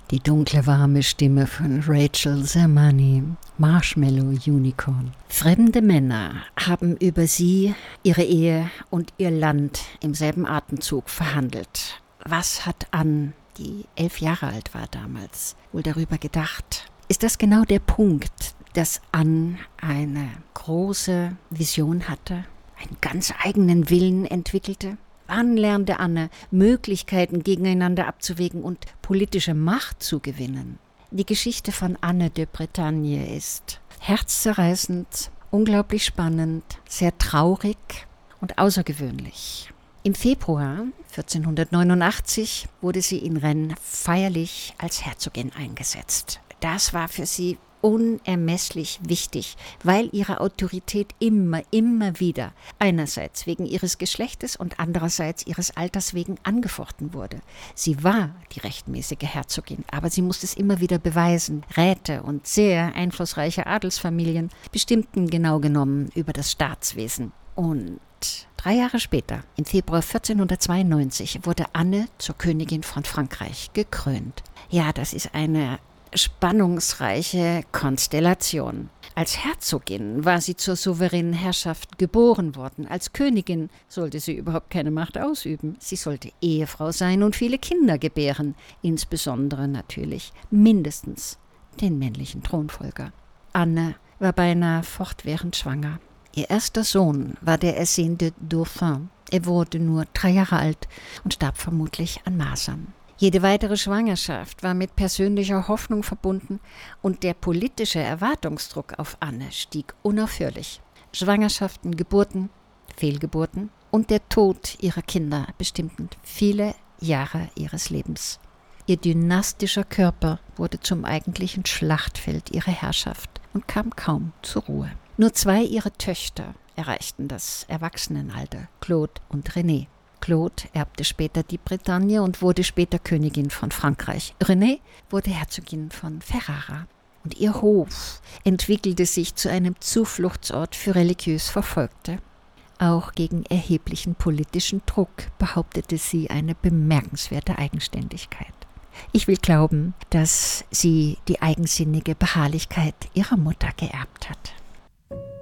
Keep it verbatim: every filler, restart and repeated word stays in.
Die dunkle, warme Stimme von Rachel Zamani, Marshmallow Unicorn. Fremde Männer haben über sie, ihre Ehe und ihr Land im selben Atemzug verhandelt. Was hat Anne, die elf Jahre alt war damals, wohl darüber gedacht? Ist das genau der Punkt, dass Anne eine große Vision hatte, einen ganz eigenen Willen entwickelte? Wann lernte Anne, Möglichkeiten gegeneinander abzuwägen und politische Macht zu gewinnen? Die Geschichte von Anne de Bretagne ist herzzerreißend, unglaublich spannend, sehr traurig und außergewöhnlich. Im Februar vierzehnhundertneunundachtzig wurde sie in Rennes feierlich als Herzogin eingesetzt. Das war für sie unermesslich wichtig, weil ihre Autorität immer, immer wieder einerseits wegen ihres Geschlechtes und andererseits ihres Alters wegen angefochten wurde. Sie war die rechtmäßige Herzogin, aber sie musste es immer wieder beweisen. Räte und sehr einflussreiche Adelsfamilien bestimmten genau genommen über das Staatswesen. Und drei Jahre später, im Februar vierzehnhundertzweiundneunzig, wurde Anne zur Königin von Frankreich gekrönt. Ja, das ist eine spannungsreiche Konstellation. Als Herzogin war sie zur souveränen Herrschaft geboren worden. Als Königin sollte sie überhaupt keine Macht ausüben. Sie sollte Ehefrau sein und viele Kinder gebären. Insbesondere natürlich mindestens den männlichen Thronfolger. Anne war beinahe fortwährend schwanger. Ihr erster Sohn war der ersehnte Dauphin. Er wurde nur drei Jahre alt und starb vermutlich an Masern. Jede weitere Schwangerschaft war mit persönlicher Hoffnung verbunden und der politische Erwartungsdruck auf Anne stieg unaufhörlich. Schwangerschaften, Geburten, Fehlgeburten und der Tod ihrer Kinder bestimmten viele Jahre ihres Lebens. Ihr dynastischer Körper wurde zum eigentlichen Schlachtfeld ihrer Herrschaft und kam kaum zur Ruhe. Nur zwei ihrer Töchter erreichten das Erwachsenenalter, Claude und René. Claude erbte später die Bretagne und wurde später Königin von Frankreich. René wurde Herzogin von Ferrara. Und ihr Hof entwickelte sich zu einem Zufluchtsort für religiös Verfolgte. Auch gegen erheblichen politischen Druck behauptete sie eine bemerkenswerte Eigenständigkeit. Ich will glauben, dass sie die eigensinnige Beharrlichkeit ihrer Mutter geerbt hat.